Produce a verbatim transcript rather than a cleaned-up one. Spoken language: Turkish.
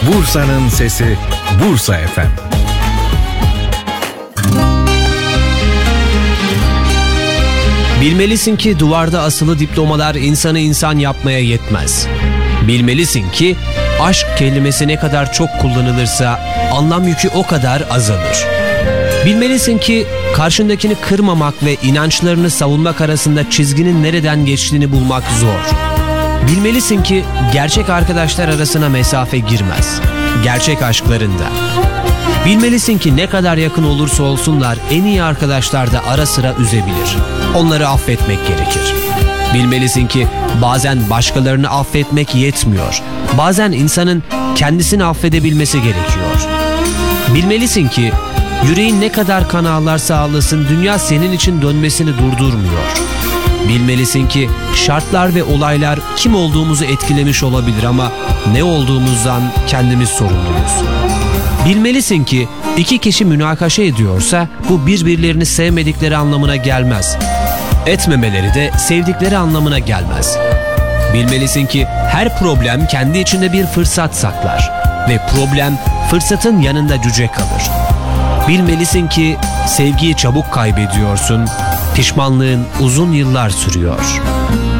Bursa'nın sesi Bursa F M. Bilmelisin ki duvarda asılı diplomalar insanı insan yapmaya yetmez. Bilmelisin ki aşk kelimesi ne kadar çok kullanılırsa anlam yükü o kadar azalır. Bilmelisin ki karşındakini kırmamak ve inançlarını savunmak arasında çizginin nereden geçtiğini bulmak zor. Bilmelisin ki gerçek arkadaşlar arasına mesafe girmez. Gerçek aşklarında. Bilmelisin ki ne kadar yakın olursa olsunlar en iyi arkadaşlar da ara sıra üzebilir. Onları affetmek gerekir. Bilmelisin ki bazen başkalarını affetmek yetmiyor. Bazen insanın kendisini affedebilmesi gerekiyor. Bilmelisin ki yüreğin ne kadar kan ağlarsa ağlasın dünya senin için dönmesini durdurmuyor. Bilmelisin ki şartlar ve olaylar kim olduğumuzu etkilemiş olabilir ama ne olduğumuzdan kendimiz sorumluyuz. Bilmelisin ki iki kişi münakaşa ediyorsa bu birbirlerini sevmedikleri anlamına gelmez. Etmemeleri de sevdikleri anlamına gelmez. Bilmelisin ki her problem kendi içinde bir fırsat saklar ve problem fırsatın yanında cüce kalır. Bilmelisin ki sevgiyi çabuk kaybediyorsun, pişmanlığın uzun yıllar sürüyor.